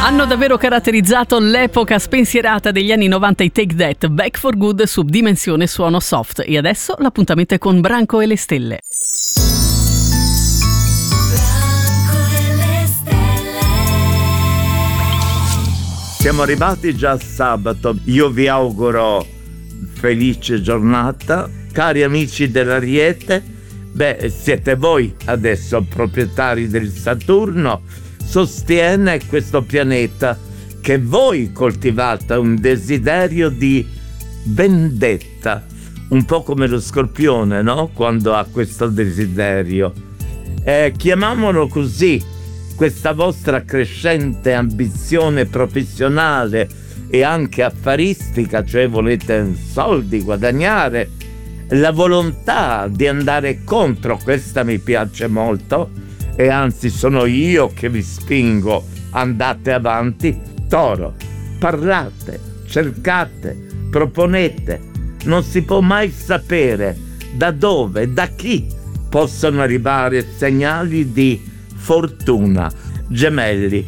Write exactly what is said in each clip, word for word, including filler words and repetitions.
Hanno davvero caratterizzato l'epoca spensierata degli anni novanta i Take That, Back for Good su Dimensione Suono Soft. E adesso l'appuntamento è con Branco e le Stelle. Siamo arrivati già a sabato, io vi auguro felice giornata. Cari amici dell'Ariete, beh, siete voi adesso proprietari del Saturno, sostiene questo pianeta che voi coltivate un desiderio di vendetta, un po' come lo Scorpione, no? Quando ha questo desiderio. Eh, chiamiamolo così. Questa vostra crescente ambizione professionale e anche affaristica, cioè volete soldi, guadagnare, la volontà di andare contro, questa mi piace molto, e anzi sono io che vi spingo, andate avanti. Toro, parlate, cercate, proponete, non si può mai sapere da dove, da chi possono arrivare segnali di fortuna. Gemelli,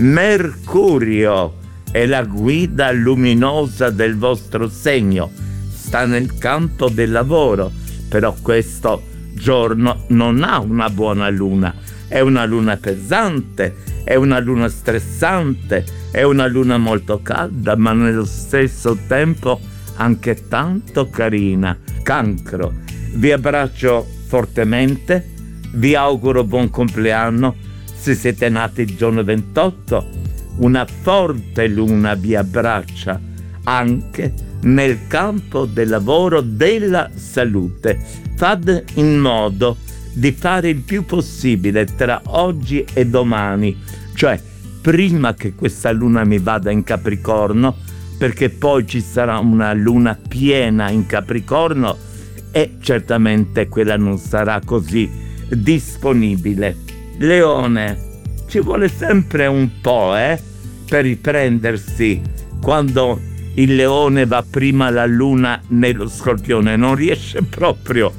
Mercurio è la guida luminosa del vostro segno, sta nel campo del lavoro, però questo giorno non ha una buona luna, è una luna pesante, è una luna stressante, è una luna molto calda, ma nello stesso tempo anche tanto carina. Cancro, vi abbraccio fortemente, vi auguro buon compleanno se siete nati il giorno ventotto. Una forte luna vi abbraccia anche nel campo del lavoro, della salute. Fate in modo di fare il più possibile tra oggi e domani, cioè prima che questa luna mi vada in Capricorno, perché poi ci sarà una luna piena in Capricorno e certamente quella non sarà così disponibile. Leone, ci vuole sempre un po' eh, per riprendersi quando il leone va prima la luna nello Scorpione, non riesce proprio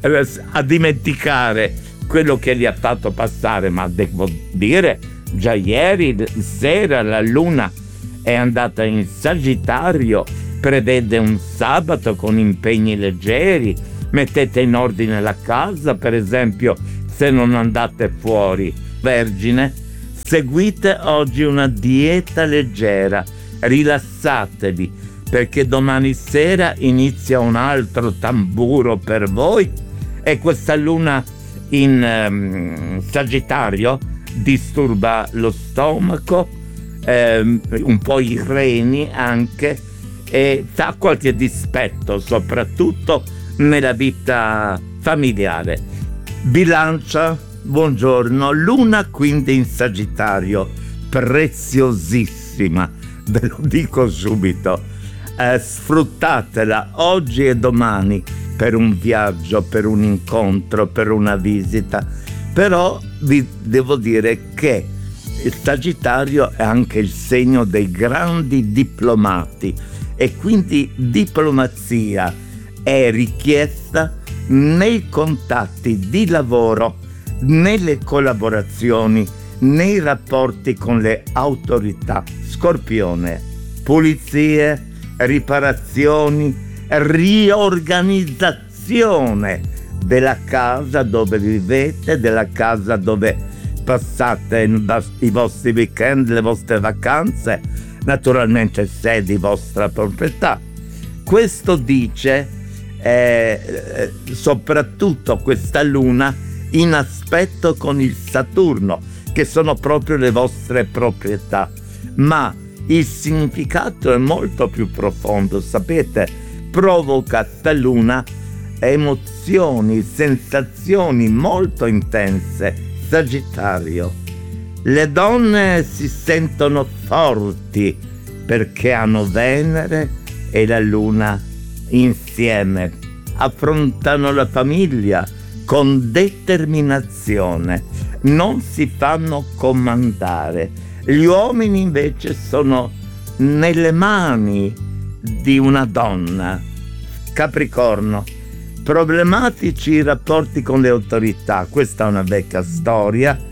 a dimenticare quello che gli ha fatto passare, ma devo dire già ieri sera la luna è andata in Sagittario, prevede un sabato con impegni leggeri. Mettete in ordine la casa, per esempio, se non andate fuori. Vergine, seguite oggi una dieta leggera, rilassatevi, perché domani sera inizia un altro tamburo per voi e questa luna in um, Sagittario disturba lo stomaco, um, un po' i reni anche, e fa qualche dispetto, soprattutto nella vita familiare. Bilancia, buongiorno, luna quindi in Sagittario, preziosissima, ve lo dico subito, eh, sfruttatela oggi e domani per un viaggio, per un incontro, per una visita, però vi devo dire che il Sagittario è anche il segno dei grandi diplomati e quindi diplomazia è richiesta nei contatti di lavoro, nelle collaborazioni, nei rapporti con le autorità. Scorpione, pulizie, riparazioni, riorganizzazione della casa dove vivete, della casa dove passate i vostri weekend, le vostre vacanze, naturalmente se è di vostra proprietà. Questo dice Eh, soprattutto questa luna in aspetto con il Saturno, che sono proprio le vostre proprietà, ma il significato è molto più profondo. Sapete, provoca sta luna emozioni, sensazioni molto intense. Sagittario, le donne si sentono forti perché hanno Venere e la luna insieme, affrontano la famiglia con determinazione, non si fanno comandare. Gli uomini invece sono nelle mani di una donna. Capricorno, problematici i rapporti con le autorità, questa è una vecchia storia,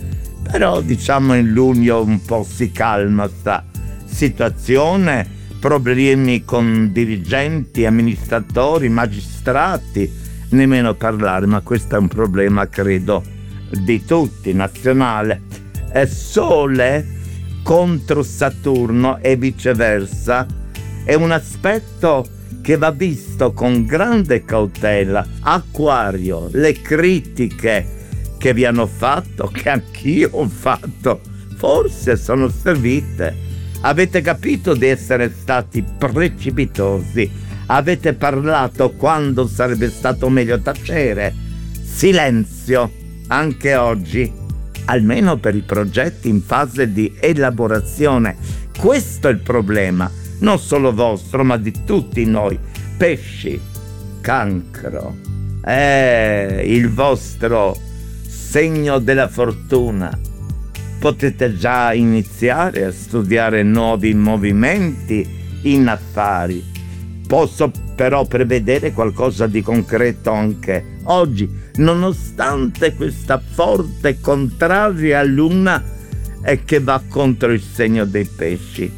Però diciamo in luglio un po' si calma sta situazione, problemi con dirigenti, amministratori, magistrati, nemmeno parlare, ma questo è un problema credo di tutti, nazionale. È Sole contro Saturno e viceversa, è un aspetto che va visto con grande cautela. Acquario, le critiche che vi hanno fatto, che anch'io ho fatto, forse sono servite. Avete capito di essere stati precipitosi, avete parlato quando sarebbe stato meglio tacere. Silenzio anche oggi, almeno per i progetti in fase di elaborazione. Questo è il problema, non solo vostro ma di tutti noi. Pesci, Cancro, eh, il vostro segno della fortuna. Potete già iniziare a studiare nuovi movimenti in affari. Posso però prevedere qualcosa di concreto anche oggi, nonostante questa forte contraria luna e che va contro il segno dei pesci.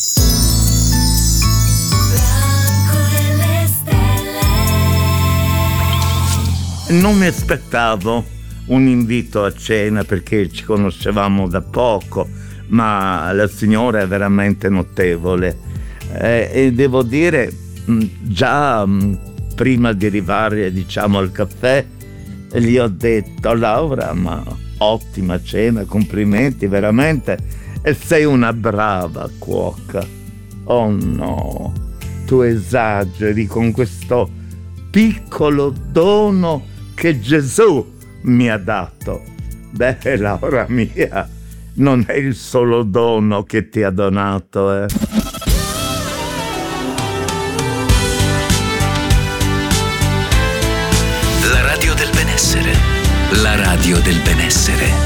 Non mi aspettavo un invito a cena perché ci conoscevamo da poco, ma la signora è veramente notevole eh, e devo dire già prima di arrivare diciamo al caffè gli ho detto: Laura, ma ottima cena, complimenti veramente, e sei una brava cuoca. Oh no, tu esageri con questo piccolo dono che Gesù mi ha dato. Beh, Laura mia, non è il solo dono che ti ha donato, eh. La radio del benessere, la radio del benessere.